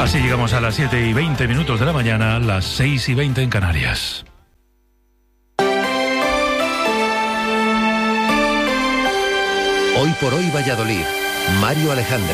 Así llegamos a las 7:20 de la mañana, las 6:20 en Canarias. Hoy por hoy Valladolid, Mario Alejandre.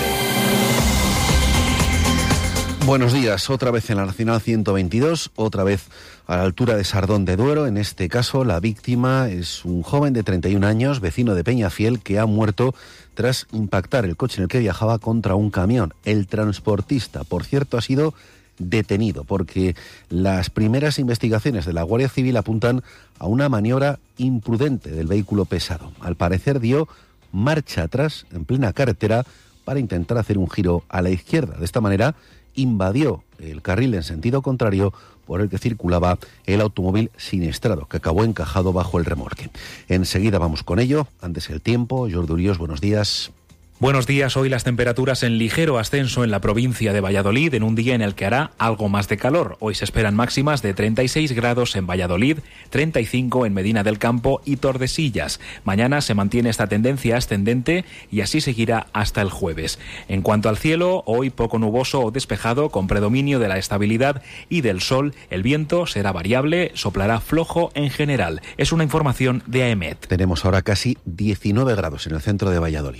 Buenos días, otra vez en la Nacional 122, otra vez a la altura de Sardón de Duero. En este caso, la víctima es un joven de 31 años, vecino de Peñafiel, que ha muerto tras impactar el coche en el que viajaba contra un camión. El transportista, por cierto, ha sido detenido porque las primeras investigaciones de la Guardia Civil apuntan a una maniobra imprudente del vehículo pesado. Al parecer dio marcha atrás en plena carretera para intentar hacer un giro a la izquierda. De esta manera invadió el carril en sentido contrario por el que circulaba el automóvil siniestrado, que acabó encajado bajo el remolque. Enseguida vamos con ello. Antes el tiempo. Jordi Uriós, buenos días. Buenos días. Hoy las temperaturas en ligero ascenso en la provincia de Valladolid, en un día en el que hará algo más de calor. Hoy se esperan máximas de 36 grados en Valladolid, 35 en Medina del Campo y Tordesillas. Mañana se mantiene esta tendencia ascendente y así seguirá hasta el jueves. En cuanto al cielo, hoy poco nuboso o despejado, con predominio de la estabilidad y del sol. El viento será variable, soplará flojo en general. Es una información de AEMET. Tenemos ahora casi 19 grados en el centro de Valladolid.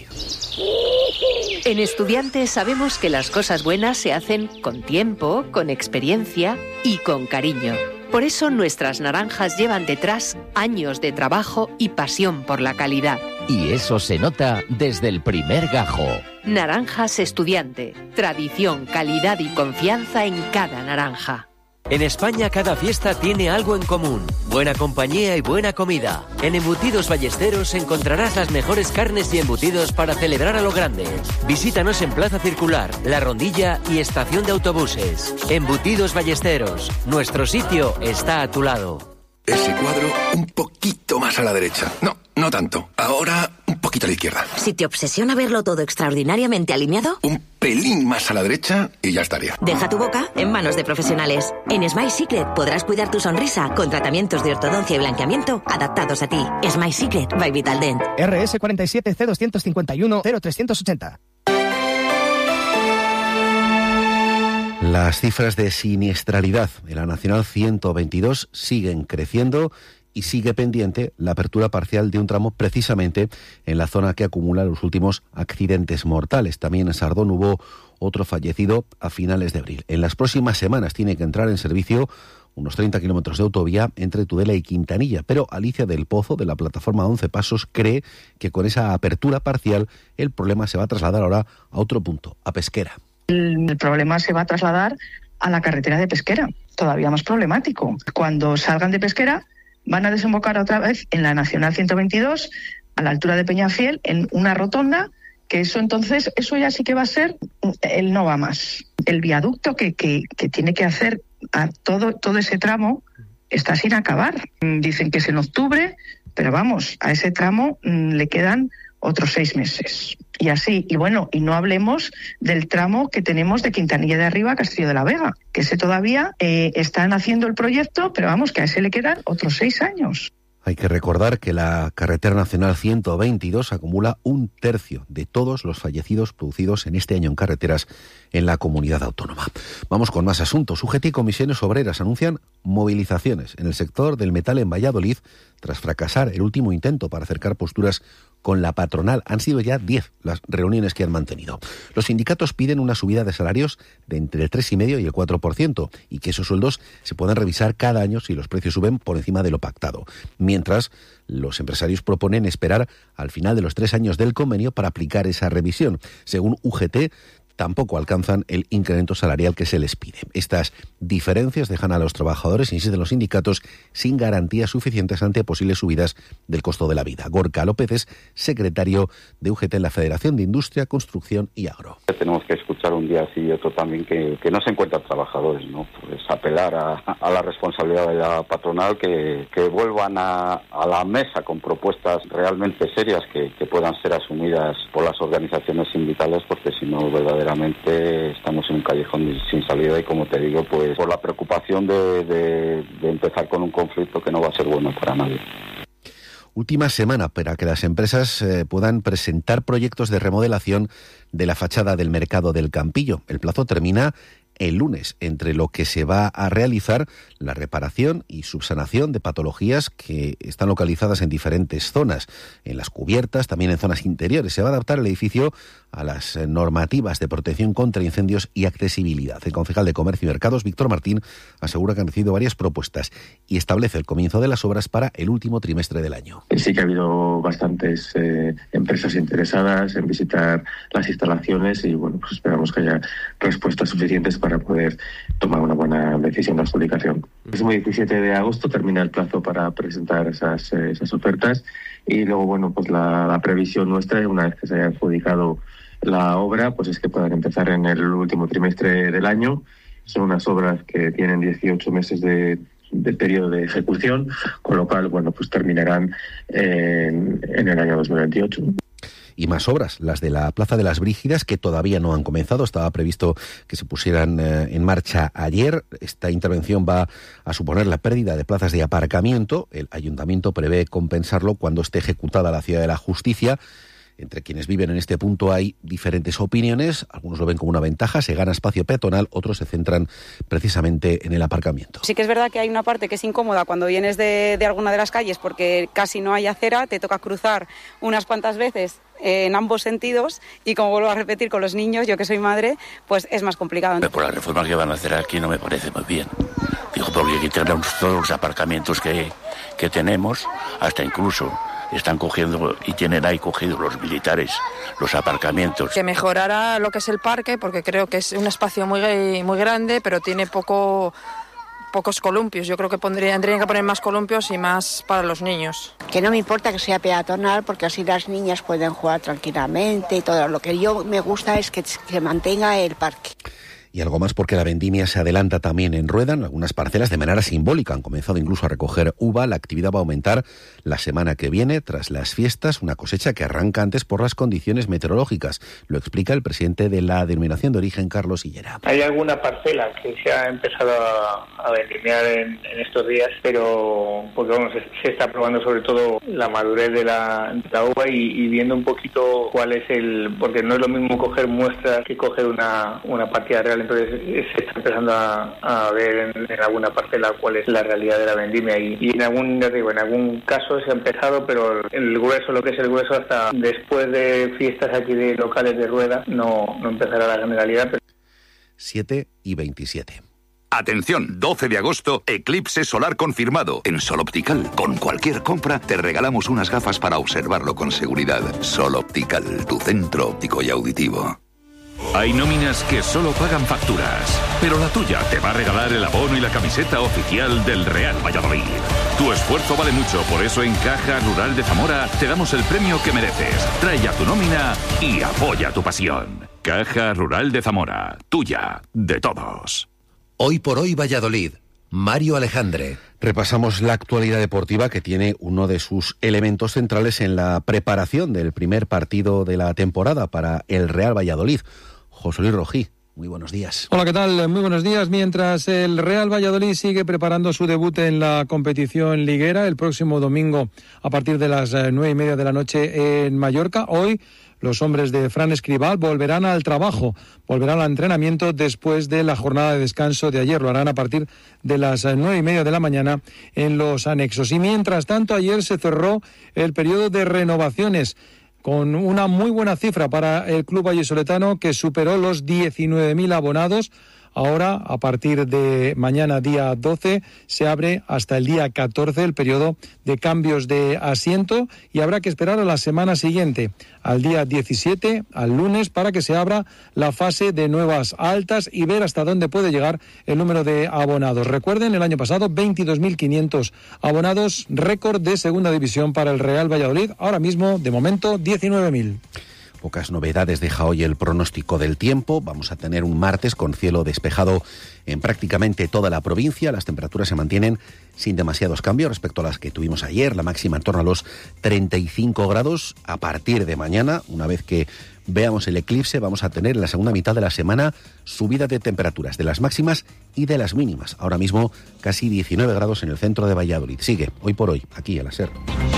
En Estudiantes sabemos que las cosas buenas se hacen con tiempo, con experiencia y con cariño. Por eso nuestras naranjas llevan detrás años de trabajo y pasión por la calidad. Y eso se nota desde el primer gajo. Naranjas Estudiante. Tradición, calidad y confianza en cada naranja. En España cada fiesta tiene algo en común: buena compañía y buena comida. En Embutidos Ballesteros encontrarás las mejores carnes y embutidos para celebrar a lo grande. Visítanos en Plaza Circular, La Rondilla y Estación de Autobuses. Embutidos Ballesteros, nuestro sitio está a tu lado. Ese cuadro un poquito más a la derecha. No tanto. Ahora un poquito a la izquierda. Si te obsesiona verlo todo extraordinariamente alineado, Un pelín más a la derecha y ya estaría. deja tu boca en manos de profesionales. En Smile Secret podrás cuidar tu sonrisa con tratamientos de ortodoncia y blanqueamiento adaptados a ti. Smile Secret by Vitaldent. RS 47 C251 0380. Las cifras de siniestralidad en la Nacional 122 siguen creciendo y sigue pendiente la apertura parcial de un tramo precisamente en la zona que acumula los últimos accidentes mortales. También en Sardón hubo otro fallecido a finales de abril. En las próximas semanas tiene que entrar en servicio unos 30 kilómetros de autovía entre Tudela y Quintanilla, pero Alicia del Pozo, de la plataforma 11 Pasos, cree que con esa apertura parcial el problema se va a trasladar ahora a otro punto, a Pesquera. El problema se va a trasladar a la carretera de Pesquera, todavía más problemático. Cuando salgan de Pesquera van a desembocar otra vez en la Nacional 122, a la altura de Peñafiel, en una rotonda, que eso ya sí que va a ser el no va más. El viaducto que tiene que hacer a todo ese tramo está sin acabar. Dicen que es en octubre, pero vamos, a ese tramo le quedan otros 6 meses. Y así, y no hablemos del tramo que tenemos de Quintanilla de Arriba a Castillo de la Vega, que ese todavía están haciendo el proyecto, pero vamos, que a ese le quedan otros 6 años. Hay que recordar que la carretera nacional 122 acumula 1/3 de todos los fallecidos producidos en este año en carreteras en la comunidad autónoma. Vamos con más asuntos. UGT y comisiones obreras anuncian movilizaciones en el sector del metal en Valladolid tras fracasar el último intento para acercar posturas con la patronal. Han sido ya 10 las reuniones que han mantenido. Los sindicatos piden una subida de salarios de entre el 3,5% y el 4% y que esos sueldos se puedan revisar cada año si los precios suben por encima de lo pactado. Mientras, los empresarios proponen esperar al final de los 3 años del convenio para aplicar esa revisión. Según UGT, tampoco alcanzan el incremento salarial que se les pide. Estas diferencias dejan a los trabajadores, insisten los sindicatos, sin garantías suficientes ante posibles subidas del costo de la vida. Gorka López es secretario de UGT en la Federación de Industria, Construcción y Agro. Tenemos que escuchar un día sí y otro también que no se encuentran trabajadores, ¿no? Pues apelar a la responsabilidad de la patronal que vuelvan a la mesa con propuestas realmente serias que puedan ser asumidas por las organizaciones sindicales, porque si no, verdaderamente estamos en un callejón sin salida y, como te digo, pues por la preocupación de empezar con un conflicto que no va a ser bueno para nadie. Última semana para que las empresas puedan presentar proyectos de remodelación de la fachada del Mercado del Campillo. El plazo termina el lunes, entre lo que se va a realizar la reparación y subsanación de patologías que están localizadas en diferentes zonas, en las cubiertas, también en zonas interiores. Se va a adaptar el edificio a las normativas de protección contra incendios y accesibilidad. El concejal de Comercio y Mercados, Víctor Martín, asegura que han recibido varias propuestas y establece el comienzo de las obras para el último trimestre del año. Sí que ha habido bastantes empresas interesadas en visitar las instalaciones y bueno, pues esperamos que haya respuestas suficientes para poder tomar una buena decisión de adjudicación. El próximo 17 de agosto termina el plazo para presentar esas ofertas y luego, bueno, pues la previsión nuestra, una vez que se haya adjudicado la obra, pues es que puedan empezar en el último trimestre del año. Son unas obras que tienen 18 meses de periodo de ejecución, con lo cual, bueno, pues terminarán en el año 2028. Y más obras, las de la Plaza de las Brígidas, que todavía no han comenzado. Estaba previsto que se pusieran en marcha ayer. Esta intervención va a suponer la pérdida de plazas de aparcamiento. El ayuntamiento prevé compensarlo cuando esté ejecutada la Ciudad de la Justicia. Entre quienes viven en este punto hay diferentes opiniones. Algunos lo ven como una ventaja, se gana espacio peatonal, otros se centran precisamente en el aparcamiento. Sí que es verdad que hay una parte que es incómoda cuando vienes de alguna de las calles porque casi no hay acera, te toca cruzar unas cuantas veces en ambos sentidos y como vuelvo a repetir con los niños, yo que soy madre, pues es más complicado. Por la reforma que van a hacer aquí no me parece muy bien. Digo, porque quitarnos todos los aparcamientos que tenemos, hasta incluso están cogiendo y tienen ahí cogidos los militares los aparcamientos. Que mejorara lo que es el parque, porque creo que es un espacio muy grande, pero tiene pocos columpios. Yo creo que tendrían que poner más columpios y más para los niños. Que no me importa que sea peatonal, porque así las niñas pueden jugar tranquilamente y todo. Lo que yo me gusta es que se mantenga el parque. Y algo más porque la vendimia se adelanta también en Rueda, en algunas parcelas de manera simbólica. Han comenzado incluso a recoger uva. La actividad va a aumentar la semana que viene, tras las fiestas, una cosecha que arranca antes por las condiciones meteorológicas. Lo explica el presidente de la Denominación de Origen, Carlos Hillera. Hay alguna parcela que se ha empezado a vendimiar en estos días, pero porque bueno, se está probando sobre todo la madurez de la uva y viendo un poquito cuál es porque no es lo mismo coger muestras que coger una partida real. Entonces se está empezando a ver en alguna parcela cuál es la realidad de la vendimia y en algún caso se ha empezado, pero el grueso, lo que es el grueso, hasta después de fiestas aquí de locales de Rueda no empezará la generalidad. 7:27. Atención, 12 de agosto, eclipse solar confirmado. En Sol Optical, con cualquier compra, te regalamos unas gafas para observarlo con seguridad. Sol Optical, tu centro óptico y auditivo. Hay nóminas que solo pagan facturas, pero la tuya te va a regalar el abono y la camiseta oficial del Real Valladolid. Tu esfuerzo vale mucho, por eso en Caja Rural de Zamora te damos el premio que mereces. Trae ya tu nómina y apoya tu pasión. Caja Rural de Zamora, tuya, de todos. Hoy por hoy Valladolid. Mario Alejandre. Repasamos la actualidad deportiva que tiene uno de sus elementos centrales en la preparación del primer partido de la temporada para el Real Valladolid. José Luis Rojí, muy buenos días. Hola, ¿qué tal? Muy buenos días. Mientras el Real Valladolid sigue preparando su debut en la competición liguera el próximo domingo a partir de las 9:30 de la noche en Mallorca, hoy los hombres de Fran Escribal volverán al trabajo, volverán al entrenamiento después de la jornada de descanso de ayer. Lo harán a partir de las 9:30 de la mañana en los anexos. Y mientras tanto, ayer se cerró el periodo de renovaciones con una muy buena cifra para el club vallisoletano, que superó los 19.000 abonados. Ahora, a partir de mañana, día 12, se abre hasta el día 14 el periodo de cambios de asiento y habrá que esperar a la semana siguiente, al día 17, al lunes, para que se abra la fase de nuevas altas y ver hasta dónde puede llegar el número de abonados. Recuerden, el año pasado, 22.500 abonados, récord de segunda división para el Real Valladolid. Ahora mismo, de momento, 19.000. Pocas novedades deja hoy el pronóstico del tiempo. Vamos a tener un martes con cielo despejado en prácticamente toda la provincia. Las temperaturas se mantienen sin demasiados cambios respecto a las que tuvimos ayer. La máxima en torno a los 35 grados. A partir de mañana, una vez que veamos el eclipse, vamos a tener en la segunda mitad de la semana subida de temperaturas de las máximas y de las mínimas. Ahora mismo casi 19 grados en el centro de Valladolid. Sigue Hoy por Hoy, aquí en la SER.